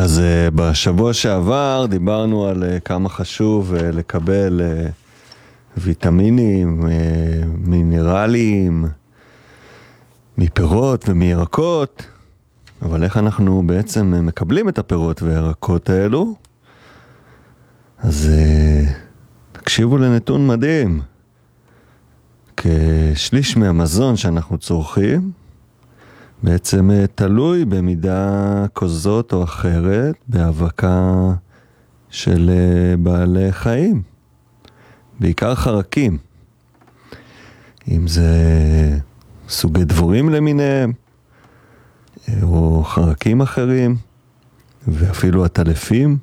אז בשבוע שעבר דיברנו על כמה חשוב לקבל ויטמינים, מינרלים, מפירות ומירקות, אבל איך אנחנו בעצם מקבלים את הפירות והירקות האלו? אז תקשיבו לנתון מדהים. כשליש מהמזון שאנחנו צורכים בעצם תלוי במידה כזאת או אחרת בהאבקה של בעלי חיים, בעיקר חרקים. אם זה סוגי דבורים למיניהם, או חרקים אחרים, ואפילו הטלפים.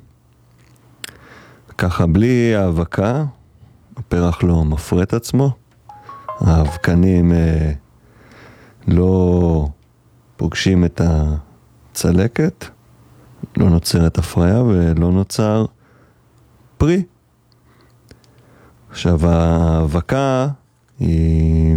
ככה בלי האבקה, הפרח לא מפרה את עצמו, האבקנים לא פוגשים את הצלקת, לא נוצרת הפריה ולא נוצר פרי. עכשיו האבקה היא,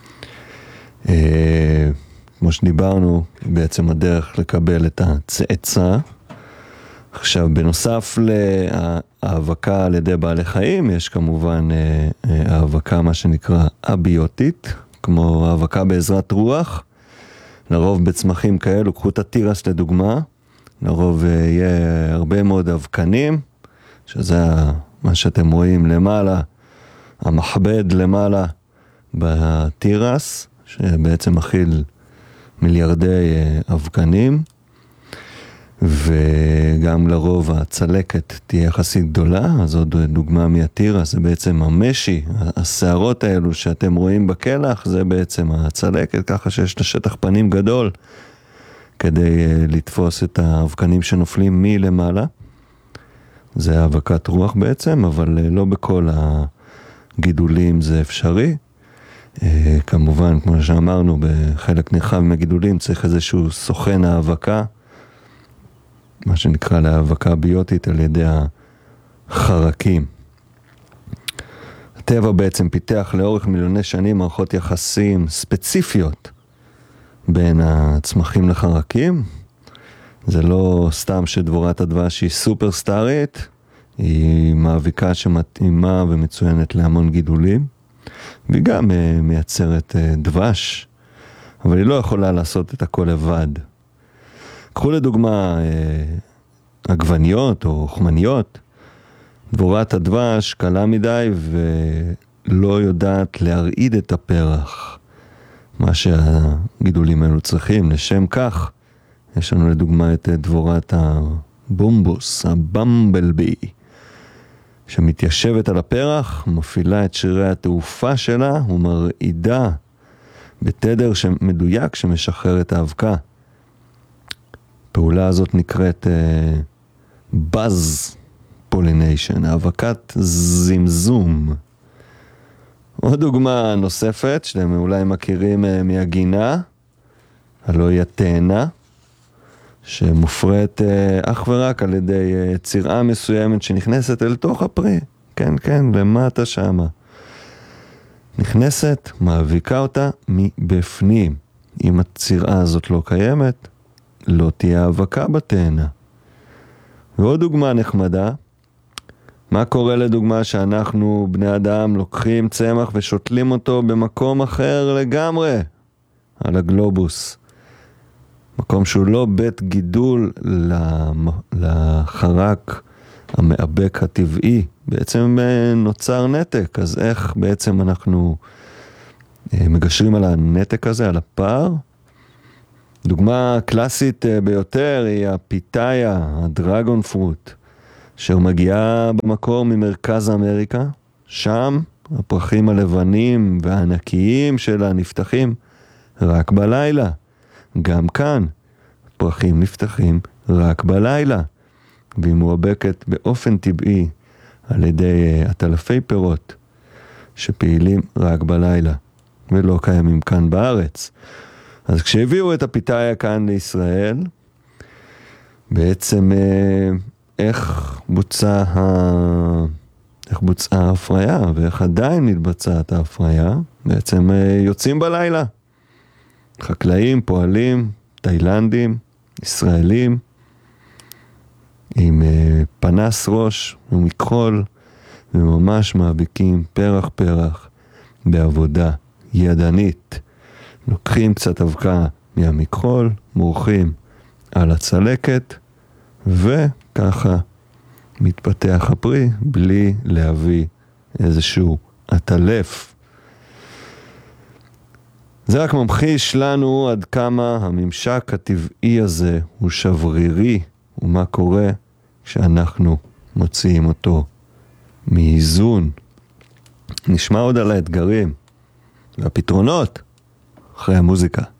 כמו שדיברנו, היא בעצם הדרך לקבל את הצאצא. עכשיו בנוסף להאבקה על ידי בעלי חיים, יש כמובן האבקה מה שנקרא אביוטית, כמו האבקה בעזרת רוח. לרוב בצמחים כאלו, קחו את התירס לדוגמה, לרוב יהיה הרבה מאוד אבקנים, שזה מה שאתם רואים למעלה, המחבד למעלה בתירס, שבעצם מכיל מיליארדי אבקנים, וגם לרוב הצלקת תהיה יחסית גדולה. אז עוד דוגמה מהתירס, זה בעצם המשי, השערות האלו שאתם רואים בקלח, זה בעצם הצלקת, ככה שיש לשטח פנים גדול, כדי לתפוס את האבקנים שנופלים מלמעלה. זה האבקת רוח בעצם, אבל לא בכל הגידולים זה אפשרי. כמובן, כמו שאמרנו, בחלק נרחב מהגידולים צריך איזשהו סוכן האבקה, מה שנקרא להאבקה ביוטית על ידי החרקים. הטבע בעצם פיתח לאורך מיליוני שנים מערכות יחסים ספציפיות בין הצמחים לחרקים. זה לא סתם שדבורת הדבש היא סופרסטארית, היא מאביקה שמתאימה ומצוינת להמון גידולים, והיא גם מייצרת דבש, אבל היא לא יכולה לעשות את הכל לבד. קחו לדוגמה עגבניות או חמניות. דבורת הדבש קלה מדי ולא יודעת להרעיד את הפרח, מה שהגידולים האלו צריכים. לשם כך יש לנו לדוגמה את דבורת הבומבוס, הבמבלבי, שמתיישבת על הפרח, מפעילה את שרירי התעופה שלה ומרעידה בתדר מדויק שמשחרר את האבקה. הפעולה הזאת נקראת באז פוליניישן, האבקת זמזום. עוד דוגמה נוספת שאתם אולי מכירים מהגינה, הלוא היא התאנה, שמופרית אך ורק על ידי צירה מסוימת שנכנסת אל תוך הפרי. כן, כן, למטה שמה. נכנסת, מאביקה אותה מבפנים. אם הצירה הזאת לא קיימת, לא תהיה האבקה בתאנה. ועוד דוגמה נחמדה, מה קורה לדוגמה שאנחנו בני אדם לוקחים צמח ושותלים אותו במקום אחר לגמרי על הגלובוס, מקום שהוא לא בית גידול לחרק המאבק הטבעי, בעצם נוצר נתק. אז איך בעצם אנחנו מגשרים על הנתק הזה, על הפער? דוגמה קלאסית ביותר היא הפיתאיה, הדרגון פרוט, אשר מגיעה במקור ממרכז אמריקה. שם הפרחים הלבנים והענקיים שלה נפתחים רק בלילה. גם כאן פרחים נפתחים רק בלילה, והיא מואבקת באופן טבעי על ידי עטלפי פירות שפעילים רק בלילה ולא קיימים כאן בארץ. אז כשהביאו את הפיתאיה כאן לישראל, בעצם איך בוצעה ההפריה ואיך עדיין מתבצעת ההפריה? בעצם יוצאים בלילה. חקלאים, פועלים, תאילנדים, ישראלים, עם פנס ראש ומכחול, וממש מאביקים פרח פרח בעבודה ידנית. לוקחים קצת אבקה מהמכחול, מורחים על הצלקת, וככה מתפתח הפרי בלי להביא איזשהו עטלף. זה רק ממחיש לנו עד כמה הממשק הטבעי הזה הוא שברירי, ומה קורה כשאנחנו מוציאים אותו מאיזון. נשמע עוד על האתגרים והפתרונות אחרי המוזיקה.